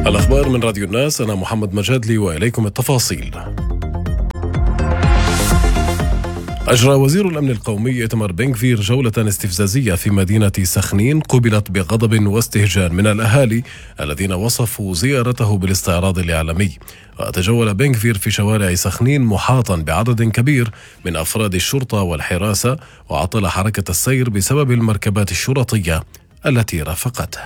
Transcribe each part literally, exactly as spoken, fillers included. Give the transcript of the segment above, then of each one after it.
الأخبار من راديو الناس، أنا محمد مجادلي وإليكم التفاصيل. أجرى وزير الأمن القومي إيتمار بن غفير جولة استفزازية في مدينة سخنين قُبلت بغضب واستهجان من الأهالي الذين وصفوا زيارته بالاستعراض الإعلامي. وتجول بن غفير في شوارع سخنين محاطا بعدد كبير من أفراد الشرطة والحراسة، وعطل حركة السير بسبب المركبات الشرطية التي رافقته.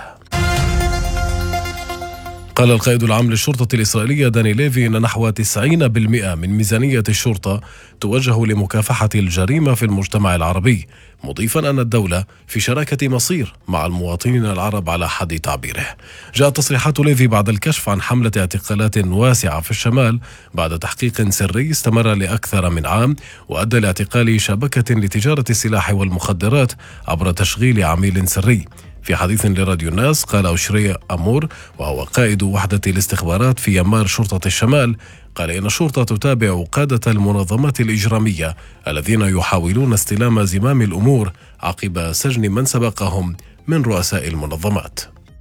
قال القائد العام للشرطة الإسرائيلية داني ليفي إن نحو تسعين بالمئة من ميزانية الشرطة توجه لمكافحة الجريمة في المجتمع العربي، مضيفا أن الدولة في شراكة مصير مع المواطنين العرب على حد تعبيره. جاءت تصريحات ليفي بعد الكشف عن حملة اعتقالات واسعة في الشمال بعد تحقيق سري استمر لأكثر من عام وأدى لاعتقال شبكة لتجارة السلاح والمخدرات عبر تشغيل عميل سري. في حديث لراديو الناس قال أوشري أمور وهو قائد وحدة الاستخبارات في يمار شرطة الشمال، قال إن الشرطة تتابع قادة المنظمات الإجرامية الذين يحاولون استلام زمام الأمور عقب سجن من سبقهم من رؤساء المنظمات.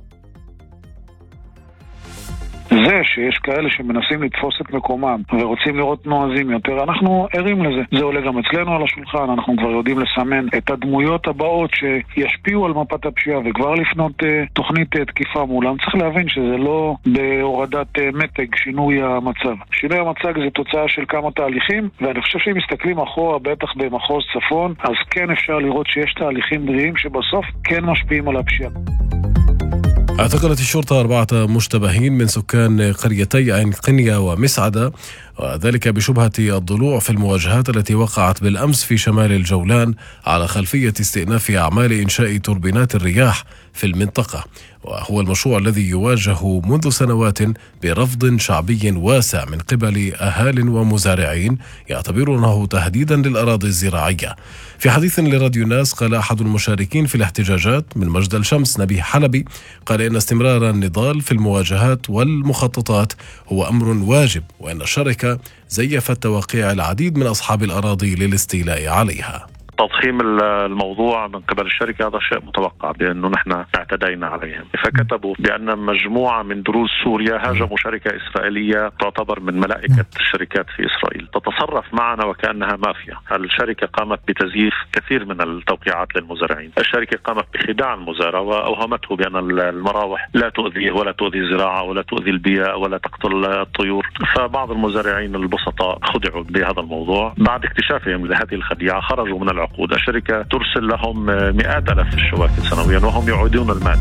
זה שיש כאלה שמנסים לתפוס את מקומם ורוצים לראות נועזים יותר, אנחנו ערים לזה. זה עולה גם אצלנו על השולחן, אנחנו כבר יודעים לסמן את הדמויות הבאות שישפיעו על מפת הפשיעה וכבר לפנות uh, תוכנית uh, תקיפה מולם. צריך להבין שזה לא בהורדת uh, מתג שינוי המצב. שינוי המצב זה תוצאה של כמה תהליכים, ואני חושב שאם מסתכלים אחורה, בטח במחוז צפון, אז כן אפשר לראות שיש תהליכים בריאים שבסוף כן משפיעים על הפשיעה. اعتقلت الشرطة أربعة مشتبهين من سكان قريتي عين قنية ومسعدة، وذلك بشبهة الضلوع في المواجهات التي وقعت بالأمس في شمال الجولان على خلفية استئناف أعمال إنشاء توربينات الرياح في المنطقة، وهو المشروع الذي يواجه منذ سنوات برفض شعبي واسع من قبل أهال ومزارعين يعتبرونه تهديدا للأراضي الزراعية. في حديث لراديو الناس قال أحد المشاركين في الاحتجاجات من مجد الشمس نبيه حلبي، قال إن استمرار النضال في المواجهات والمخططات هو أمر واجب، وأن الشركة زيفت توقيع العديد من أصحاب الأراضي للاستيلاء عليها. تضخيم الموضوع من قبل الشركة هذا شيء متوقع، لأنه نحن اعتدينا عليهم. فكتبوا بأن مجموعة من دروز سوريا هاجموا شركة إسرائيلية تعتبر من ملائكة الشركات في إسرائيل، تتصرف معنا وكأنها مافيا. الشركة قامت بتزييف كثير من التوقيعات للمزارعين. الشركة قامت بخداع المزارع وأوهمته بأن المراوح لا تؤذي ولا تؤذي الزراعة ولا تؤذي البيئة ولا تقتل الطيور. فبعض المزارعين البسطاء خدعوا بهذا الموضوع. بعد اكتشافهم لهذه الخديعة خرجوا من العقود. الشركة ترسل لهم مئات ألاف الشواكل سنويا وهم يعودون المال.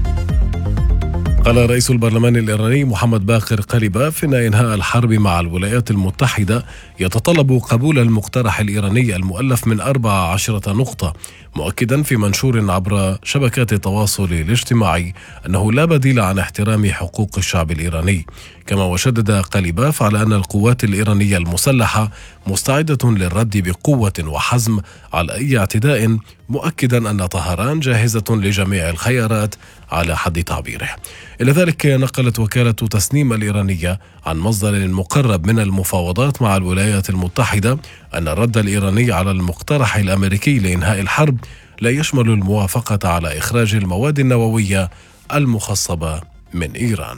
قال رئيس البرلمان الإيراني محمد باقر قليباف إن إنهاء الحرب مع الولايات المتحدة يتطلب قبول المقترح الإيراني المؤلف من أربع عشرة نقطة، مؤكدا في منشور عبر شبكات التواصل الاجتماعي أنه لا بديل عن احترام حقوق الشعب الإيراني. كما وشدد قليباف على أن القوات الإيرانية المسلحة مستعدة للرد بقوة وحزم على أي اعتداء، مؤكدا أن طهران جاهزة لجميع الخيارات على حد تعبيره. إلى ذلك نقلت وكالة تسنيم الإيرانية عن مصدر مقرب من المفاوضات مع الولايات المتحدة أن الرد الإيراني على المقترح الأمريكي لإنهاء الحرب لا يشمل الموافقة على إخراج المواد النووية المخصبة من إيران.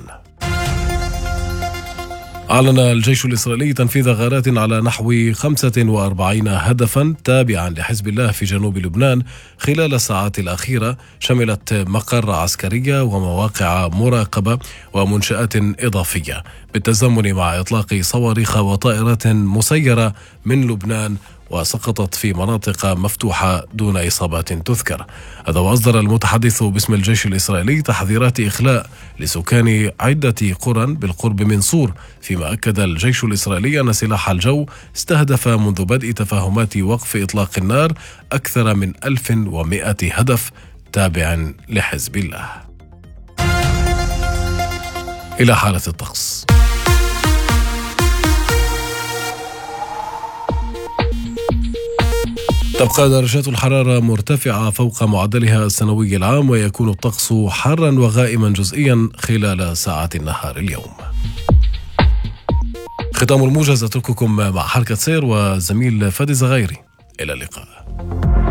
أعلن الجيش الإسرائيلي تنفيذ غارات على نحو خمسة وأربعين هدفا تابعا لحزب الله في جنوب لبنان خلال الساعات الأخيرة، شملت مقر عسكرية ومواقع مراقبة ومنشآت إضافية، بالتزامن مع إطلاق صواريخ وطائرات مسيرة من لبنان وسقطت في مناطق مفتوحة دون إصابات تذكر. هذا وأصدر المتحدث باسم الجيش الإسرائيلي تحذيرات إخلاء لسكان عدة قرى بالقرب من صور، فيما أكد الجيش الإسرائيلي أن سلاح الجو استهدف منذ بدء تفاهمات وقف إطلاق النار أكثر من ألف ومئة هدف تابع لحزب الله. إلى حالة الطقس. تبقى درجات الحرارة مرتفعة فوق معدلها السنوي العام، ويكون الطقس حارا وغائما جزئيا خلال ساعات النهار اليوم. ختام الموجز، أترككم مع حركة سير وزميل فادي زغيري. إلى اللقاء.